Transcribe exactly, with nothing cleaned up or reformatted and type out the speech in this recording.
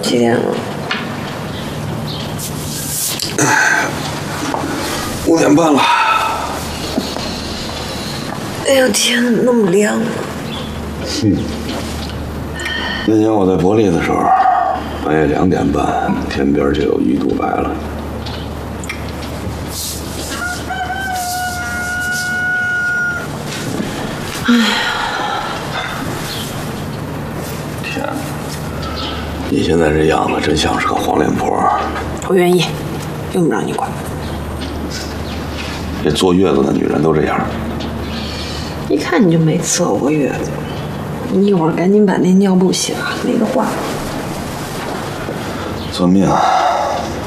几点了？ 五点半了。 哎呦天哪，那么亮啊！ 嗯。那年我在伯利的时候，半夜两点半，天边就有鱼肚白了。 哎呀， 天哪！你现在这样子，真像是个黄脸婆。 我愿意，用不着你管。 这坐月子的女人都这样。 一看你就没伺候过月子。你一会儿赶紧把那尿布洗了，没得换。 算命啊！